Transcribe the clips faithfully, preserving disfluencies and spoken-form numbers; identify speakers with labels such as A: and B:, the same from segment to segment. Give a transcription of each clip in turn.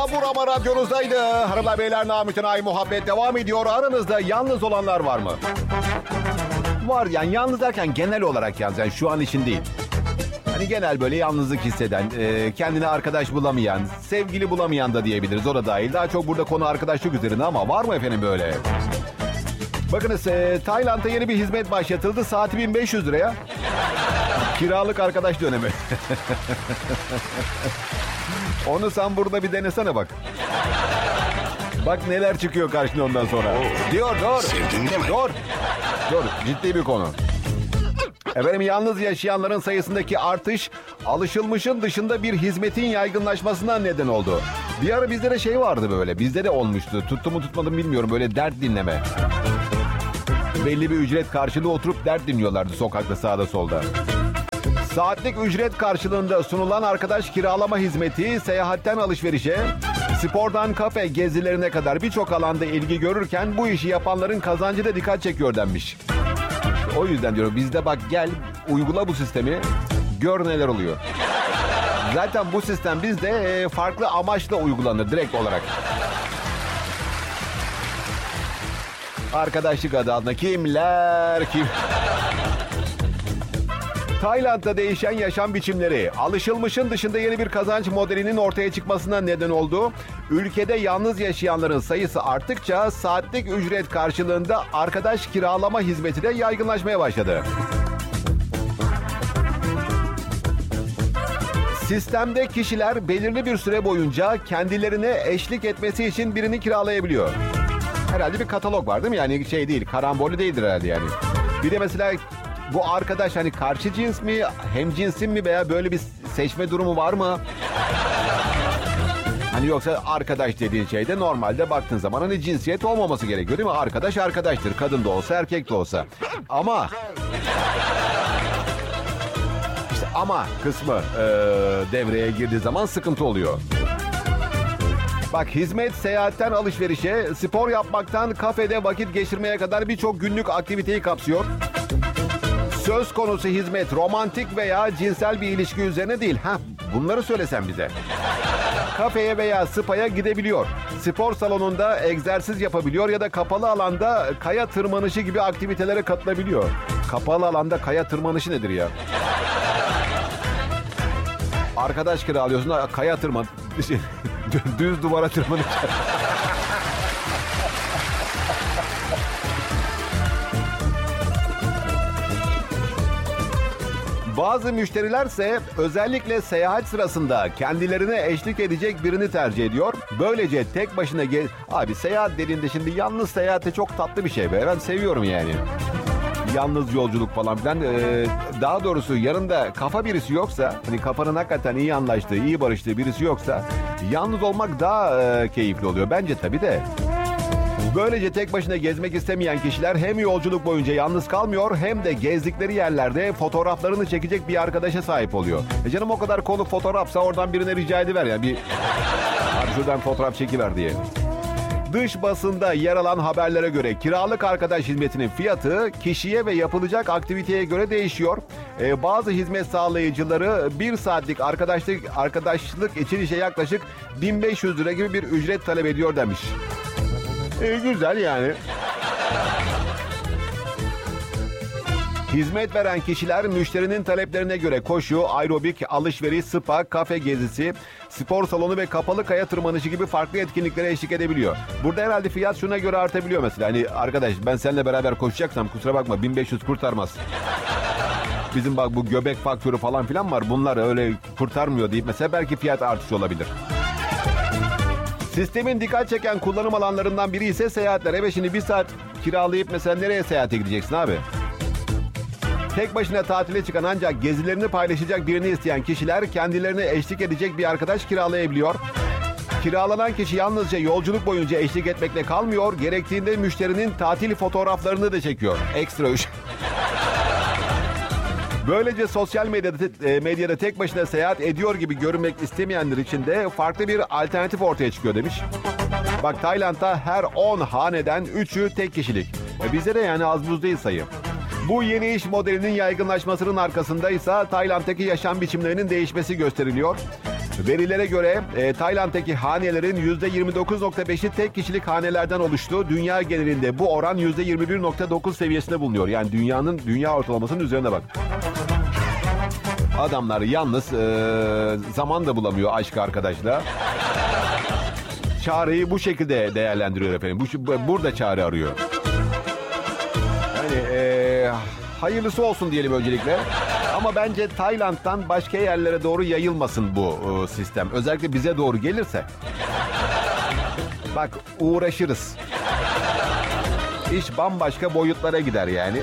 A: Burama radyonuzdaydı. Hanımlar beyler, namütün ay muhabbet devam ediyor. Aranızda yalnız olanlar var mı? Var yani, yalnız derken genel olarak yalnız, yani şu an için değil. Hani genel böyle yalnızlık hisseden, e, kendine arkadaş bulamayan, sevgili bulamayan da diyebiliriz, o da dahil. Daha çok burada konu arkadaşlık üzerine, ama var mı efendim böyle? Bakınız, e, Tayland'da yeni bir hizmet başlatıldı. Saati bin beş yüz liraya. Kiralık arkadaş dönemi. Onu sen burada bir denesene bak. Bak neler çıkıyor karşına ondan sonra. Diyor, dur.
B: Sevdin mi?
A: Dur. Dur, ciddi bir konu. Efendim, yalnız yaşayanların sayısındaki artış alışılmışın dışında bir hizmetin yaygınlaşmasına neden oldu. Bir ara bizde de şey vardı böyle. Bizde de olmuştu. Tuttu mu tutmadı mı bilmiyorum. Böyle dert dinleme. Belli bir ücret karşılığı oturup dert dinliyorlardı sokakta, sağda solda. Saatlik ücret karşılığında sunulan arkadaş kiralama hizmeti seyahatten alışverişe, spordan kafe gezilerine kadar birçok alanda ilgi görürken bu işi yapanların kazancı da dikkat çekiyor denmiş. O yüzden diyorum, bizde bak gel uygula bu sistemi, gör neler oluyor. Zaten bu sistem bizde farklı amaçla uygulanır direkt olarak. Arkadaşlık adı altında kimler kim... Tayland'da değişen yaşam biçimleri, alışılmışın dışında yeni bir kazanç modelinin ortaya çıkmasına neden oldu. Ülkede yalnız yaşayanların sayısı arttıkça saatlik ücret karşılığında arkadaş kiralama hizmeti de yaygınlaşmaya başladı. Sistemde kişiler belirli bir süre boyunca kendilerine eşlik etmesi için birini kiralayabiliyor. Herhalde bir katalog var değil mi? Yani şey değil, karambolü değildir herhalde yani. Bir de mesela bu arkadaş hani karşı cins mi, hem cinsin mi, veya böyle bir seçme durumu var mı? Hani yoksa arkadaş dediğin şeyde normalde baktığın zaman hani cinsiyet olmaması gerekiyor değil mi? Arkadaş arkadaştır, kadın da olsa erkek de olsa. Ama işte ama kısmı e, devreye girdiği zaman sıkıntı oluyor. Bak, hizmet seyahatten alışverişe, spor yapmaktan kafede vakit geçirmeye kadar birçok günlük aktiviteyi kapsıyor. Söz konusu hizmet romantik veya cinsel bir ilişki üzerine değil. Ha, bunları söylesen bize. Kafeye veya spa'ya gidebiliyor. Spor salonunda egzersiz yapabiliyor ya da kapalı alanda kaya tırmanışı gibi aktivitelere katılabiliyor. Kapalı alanda kaya tırmanışı nedir ya? Arkadaş kiralıyorsun, kaya tırman... Düz duvara tırmanış. Bazı müşterilerse özellikle seyahat sırasında kendilerine eşlik edecek birini tercih ediyor. Böylece tek başına gez... Abi seyahat dediğinde şimdi yalnız seyahate çok tatlı bir şey be. Ben seviyorum yani. Yalnız yolculuk falan filan. Ee, daha doğrusu yanında kafa birisi yoksa, hani kafanın hakikaten iyi anlaştığı, iyi barıştığı birisi yoksa yalnız olmak daha e, keyifli oluyor. Bence tabii de. Böylece tek başına gezmek istemeyen kişiler hem yolculuk boyunca yalnız kalmıyor, hem de gezdikleri yerlerde fotoğraflarını çekecek bir arkadaşa sahip oluyor. E canım, o kadar konu fotoğrafsa oradan birine rica ediver yani. Bir abi şuradan fotoğraf çekiver diye. Dış basında yer alan haberlere göre kiralık arkadaş hizmetinin fiyatı kişiye ve yapılacak aktiviteye göre değişiyor. Ee, bazı hizmet sağlayıcıları bir saatlik arkadaşlık arkadaşlık için işe yaklaşık bin beş yüz lira gibi bir ücret talep ediyor demiş. Ee, güzel yani. Hizmet veren kişiler müşterinin taleplerine göre koşu, aerobik, alışveriş, spa, kafe gezisi, spor salonu ve kapalı kaya tırmanışı gibi farklı etkinliklere eşlik edebiliyor. Burada herhalde fiyat şuna göre artabiliyor mesela. Hani arkadaş, ben seninle beraber koşacaksam kusura bakma, bin beş yüz kurtarmaz. Bizim bak bu göbek faktörü falan filan var. Bunlar öyle kurtarmıyor deyip mesela belki fiyat artışı olabilir. Sistemin dikkat çeken kullanım alanlarından biri ise seyahatler. Evet, şimdi bir saat kiralayıp mesela nereye seyahate gideceksin abi? Tek başına tatile çıkan ancak gezilerini paylaşacak birini isteyen kişiler kendilerine eşlik edecek bir arkadaş kiralayabiliyor. Kiralanan kişi yalnızca yolculuk boyunca eşlik etmekle kalmıyor, gerektiğinde müşterinin tatil fotoğraflarını da çekiyor. Ekstra üç. Böylece sosyal medyada, medyada tek başına seyahat ediyor gibi görünmek istemeyenler için de farklı bir alternatif ortaya çıkıyor demiş. Bak, Tayland'da her on haneden üçü tek kişilik. E bizde de yani az buz değil sayı. Bu yeni iş modelinin yaygınlaşmasının arkasında ise Tayland'daki yaşam biçimlerinin değişmesi gösteriliyor. Verilere göre e, Tayland'daki hanelerin yüzde yirmi dokuz nokta beşi tek kişilik hanelerden oluştu. Dünya genelinde bu oran yüzde yirmi bir nokta dokuz seviyesinde bulunuyor. Yani dünyanın dünya ortalamasının üzerine bak. Adamlar yalnız e, zaman da bulamıyor aşk arkadaşla. Çağrıyı bu şekilde değerlendiriyor efendim. Bu, burada çare arıyor. Yani e, hayırlısı olsun diyelim öncelikle. Ama bence Tayland'dan başka yerlere doğru yayılmasın bu e, sistem. Özellikle bize doğru gelirse. Bak uğraşırız. İş bambaşka boyutlara gider yani.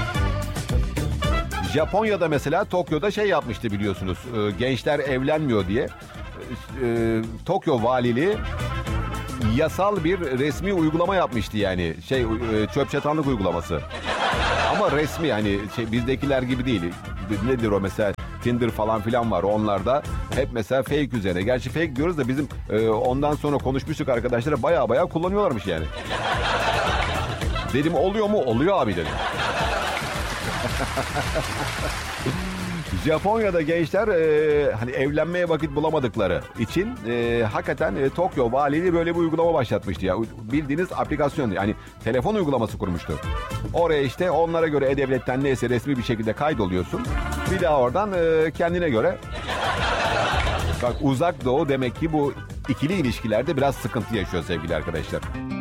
A: Japonya'da mesela Tokyo'da şey yapmıştı biliyorsunuz. E, gençler evlenmiyor diye. E, Tokyo valiliği yasal bir resmi uygulama yapmıştı yani. Şey e, çöp çatanlık uygulaması. Ama resmi yani şey, bizdekiler gibi değil. Nedir o mesela Tinder falan filan var onlarda. Hep mesela fake üzerine. Gerçi fake diyoruz da bizim e, ondan sonra konuşmuştuk arkadaşlara baya baya kullanıyorlarmış yani. Dedim oluyor mu? Oluyor abi dedim. Japonya'da gençler e, hani evlenmeye vakit bulamadıkları için e, hakikaten e, Tokyo valiliği böyle bir uygulama başlatmıştı ya. Bildiğiniz aplikasyon yani telefon uygulaması kurmuştu. Oraya işte onlara göre E-Devlet'ten neyse resmi bir şekilde kaydoluyorsun. Bir daha oradan e, kendine göre. Bak uzak doğu demek ki bu ikili ilişkilerde biraz sıkıntı yaşıyor sevgili arkadaşlar.